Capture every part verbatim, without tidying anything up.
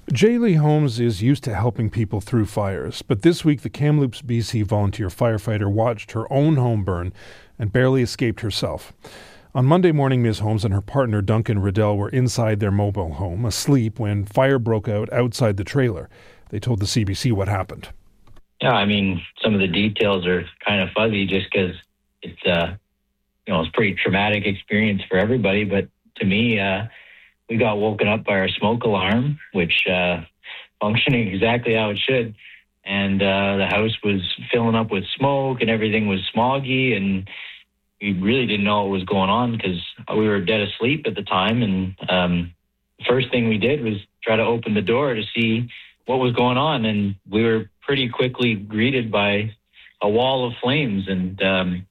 Jaylee Holmes is used to helping people through fires, but this week the Kamloops, B C volunteer firefighter watched her own home burn and barely escaped herself. On Monday morning, Miz Holmes and her partner Duncan Riddell were inside their mobile home, asleep, when fire broke out outside the trailer. They told the C B C what happened. Yeah, I mean, some of the details are kind of fuzzy just because it's, uh, you know, it's a pretty traumatic experience for everybody. But to me, uh, we got woken up by our smoke alarm, which uh, functioning exactly how it should. And uh, the house was filling up with smoke and everything was smoggy. And we really didn't know what was going on because we were dead asleep at the time. And um, the first thing we did was try to open the door to see what was going on. And we were pretty quickly greeted by a wall of flames. And um,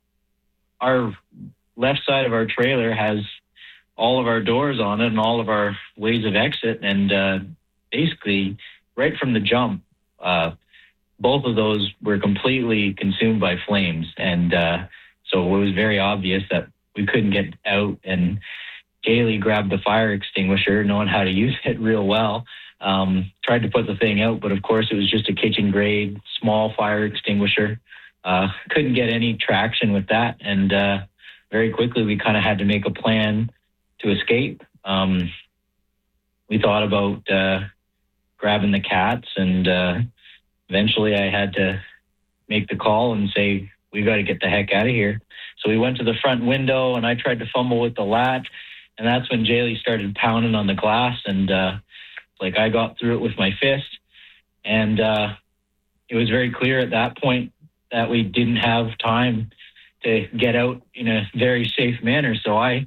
our left side of our trailer has all of our doors on it and all of our ways of exit. And uh, basically, right from the jump, uh, both of those were completely consumed by flames. And uh, so it was very obvious that we couldn't get out. And Jaylee grabbed the fire extinguisher, knowing how to use it real well. Um, tried to put the thing out, but of course it was just a kitchen grade, small fire extinguisher. Uh, couldn't get any traction with that. And uh, very quickly we kind of had to make a plan to escape. Um, we thought about uh, grabbing the cats, and uh, eventually I had to make the call and say, we got to get the heck out of here. So we went to the front window and I tried to fumble with the latch, and that's when Jaylee started pounding on the glass, and uh, like I got through it with my fist. And uh, it was very clear at that point that we didn't have time to get out in a very safe manner. So I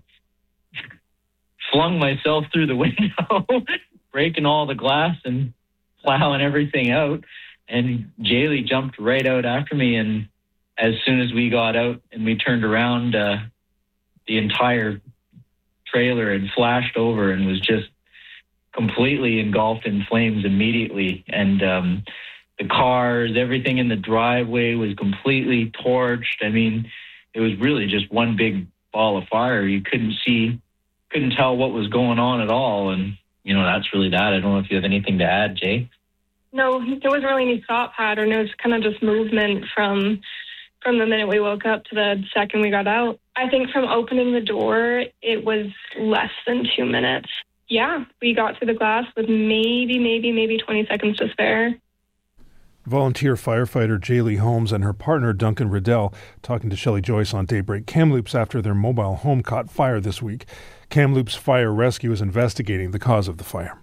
flung myself through the window, breaking all the glass and plowing everything out. And Jaylee jumped right out after me. And as soon as we got out and we turned around, uh, the entire trailer had flashed over and was just completely engulfed in flames immediately. And um, the cars, everything in the driveway was completely torched. I mean, it was really just one big ball of fire. You couldn't see couldn't tell what was going on at all. And, you know, that's really that. I don't know if you have anything to add, Jay. No, there wasn't really any thought pattern. It was kind of just movement from from the minute we woke up to the second we got out. I think from opening the door, it was less than two minutes. Yeah, we got through the glass with maybe, maybe, maybe twenty seconds to spare. Volunteer firefighter Jaylee Holmes and her partner Duncan Riddell talking to Shelley Joyce on Daybreak Kamloops after their mobile home caught fire this week. Kamloops Fire Rescue is investigating the cause of the fire.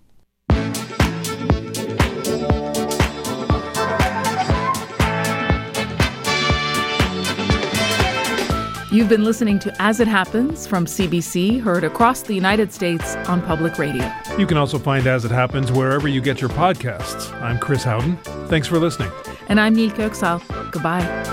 You've been listening to As It Happens from C B C, heard across the United States on public radio. You can also find As It Happens wherever you get your podcasts. I'm Chris Howden. Thanks for listening. And I'm Neil Kirksall. Goodbye.